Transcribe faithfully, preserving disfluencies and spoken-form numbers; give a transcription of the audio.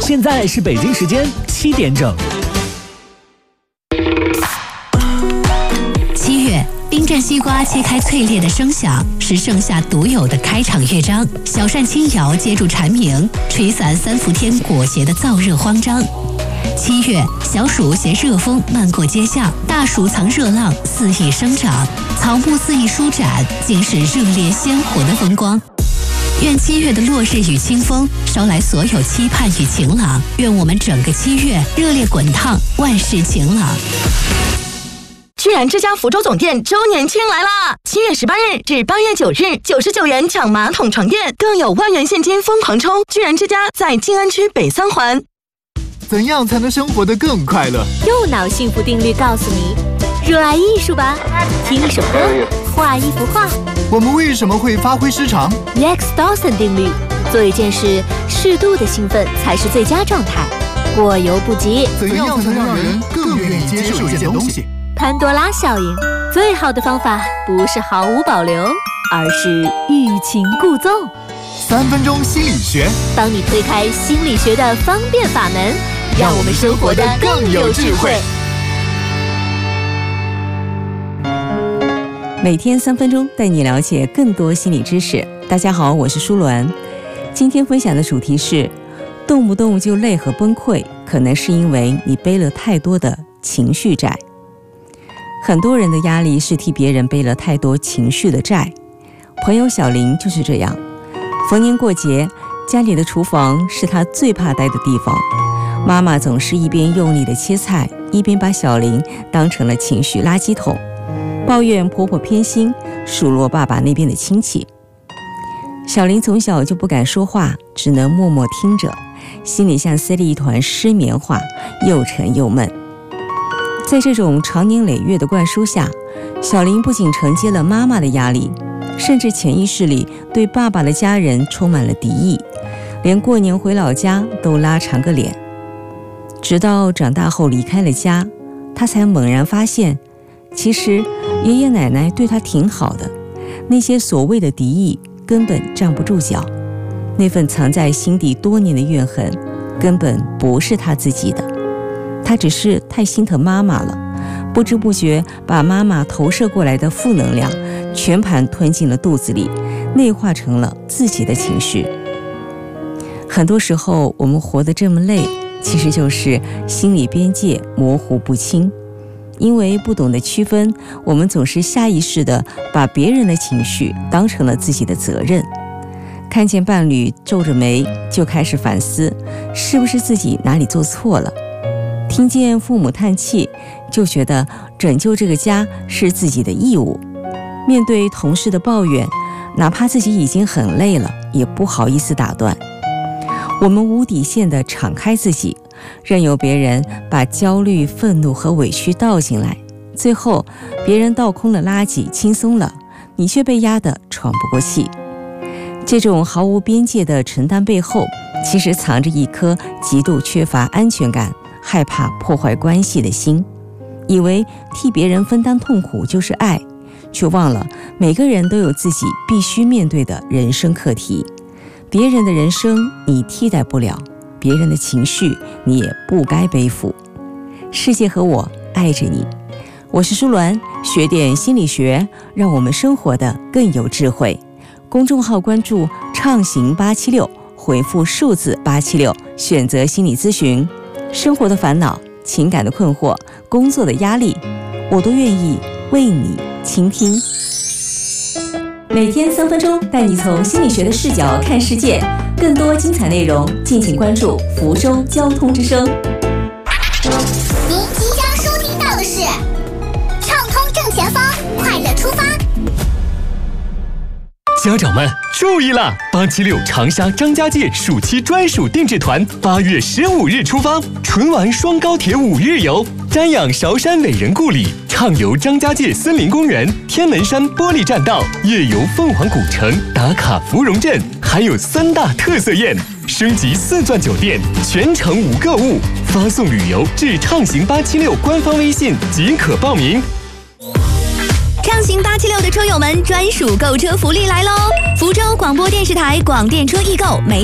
现在是北京时间七点整。 七月，冰镇西瓜切开脆裂的声响，是盛夏独有的开场乐章。小扇轻摇接住蝉鸣，吹散三伏天裹挟的燥热慌张。七月，小暑携热风漫过街巷，大暑藏热浪肆意生长，草木肆意舒展，尽是热烈鲜活的风光。愿七月的落日与清风捎来所有期盼与晴朗，愿我们整个七月热烈滚烫，万事晴朗。 居然之家福州总店周年庆来啦！七月十八日至八月九日，九十九元抢马桶床垫，更有万元现金疯狂抽！居然之家在静安区北三环。 怎样才能生活得更快乐？ 右脑幸福定律告诉你：热爱艺术吧，听一首歌，画一幅画。 我们为什么会发挥失常 Rex Dawson 定律：做一件事，适度的兴奋才是最佳状态，过犹不及。 怎样才能让人更愿意接受一件东西？ 潘多拉效应：最好的方法不是毫无保留，而是欲擒故纵。 三分钟心理学， 帮你推开心理学的方便法门，让我们生活得更有智慧。 每天三分钟，带你了解更多心理知识。大家好，我是舒鸾。今天分享的主题是：动不动就累和崩溃，可能是因为你背了太多的情绪债。很多人的压力是替别人背了太多情绪的债。朋友小林就是这样，逢年过节，家里的厨房是他最怕待的地方。妈妈总是一边用力的切菜，一边把小林当成了情绪垃圾桶，抱怨婆婆偏心，数落爸爸那边的亲戚。小林从小就不敢说话，只能默默听着，心里像塞了一团湿棉花，又沉又闷。在这种长年累月的灌输下，小林不仅承接了妈妈的压力，甚至潜意识里对爸爸的家人充满了敌意，连过年回老家都拉长个脸。直到长大后离开了家，他才猛然发现，其实爷爷奶奶对他挺好的，那些所谓的敌意根本站不住脚，那份藏在心底多年的怨恨根本不是他自己的，他只是太心疼妈妈了，不知不觉把妈妈投射过来的负能量全盘吞进了肚子里，内化成了自己的情绪。很多时候我们活得这么累，其实就是心理边界模糊不清。因为不懂得区分，我们总是下意识地把别人的情绪当成了自己的责任。看见伴侣皱着眉，就开始反思是不是自己哪里做错了。听见父母叹气，就觉得拯救这个家是自己的义务。面对同事的抱怨，哪怕自己已经很累了，也不好意思打断。我们无底线地敞开自己，任由别人把焦虑、愤怒和委屈倒进来，最后别人倒空了垃圾，轻松了，你却被压得喘不过气。这种毫无边界的承担背后，其实藏着一颗极度缺乏安全感、害怕破坏关系的心，以为替别人分担痛苦就是爱，却忘了每个人都有自己必须面对的人生课题。别人的人生你替代不了，别人的情绪你也不该背负。世界和我爱着你，我是舒鸾，学点心理学，让我们生活的更有智慧。公众号关注畅行八七六，回复数字八七六，选择心理咨询。生活的烦恼、情感的困惑、工作的压力，我都愿意为你倾听。每天三分钟，带你从心理学的视角看世界。更多精彩内容，敬请关注福州交通之声。 您即将收听到的是畅通正前方，快乐出发。 家长们注意了！八七六长沙张家界暑期专属定制团，八月十五日出发，纯玩双高铁五日游，瞻仰韶山伟人故里，畅游张家界森林公园、天门山玻璃栈道，夜游凤凰古城，打卡芙蓉镇，还有三大特色宴。升级四钻酒店，全程无购物，发送旅游至畅行八七六官方微信即可报名。 畅行八七六的车友们，专属购车福利来喽！福州广播电视台广电车易购每